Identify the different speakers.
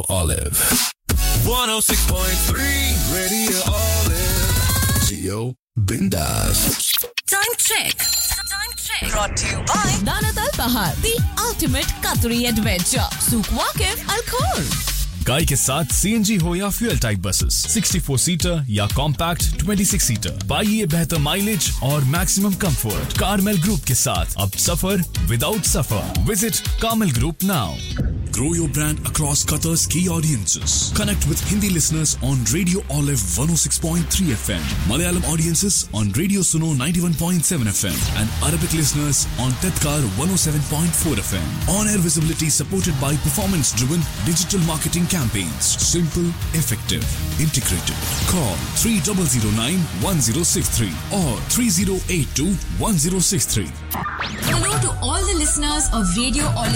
Speaker 1: Olive. 106.3 Radio Olive. Geo Bindas.
Speaker 2: Time check. Brought to you by Danat Al Bahar, the ultimate Qatari adventure. Souk Waqif Al Khor.
Speaker 3: गाई के साथ CNG हो या fuel type buses, 64 seater या compact 26 seater, पाइए बेहतर mileage और maximum comfort Carmel group के साथ। अब सफर without suffer. Visit Carmel group now.
Speaker 4: Grow your brand across Qatar's key audiences. Connect with Hindi listeners on Radio Olive 106.3 FM, Malayalam audiences on Radio Suno 91.7 FM, and Arabic listeners on Tedkar 107.4 FM. On-air visibility supported by performance-driven digital marketing campaigns. Simple, effective, integrated. Call 3009-1063 or 3082-1063.
Speaker 2: Hello to all the listeners of Radio Olive.